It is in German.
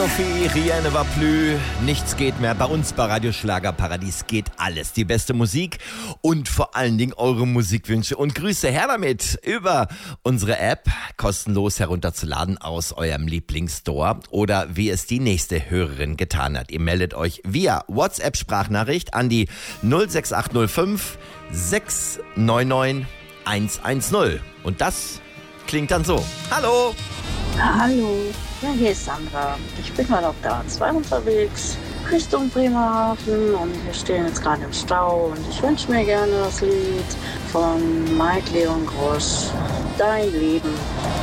Sophie, rien ne va plus, nichts geht mehr. Bei uns bei Radio Schlagerparadies geht alles. Die beste Musik und vor allen Dingen eure Musikwünsche. Und Grüße her damit über unsere App, kostenlos herunterzuladen aus eurem Lieblingsstore oder wie es die nächste Hörerin getan hat. Ihr meldet euch via WhatsApp-Sprachnachricht an die 06805 699 110. Und das klingt dann so. Hallo! Hallo, ja, hier ist Sandra. Ich bin mal auf der A2 unterwegs, Richtung Bremerhaven, und wir stehen jetzt gerade im Stau, und ich wünsche mir gerne das Lied von Mike Leon Grosch, Dein Leben.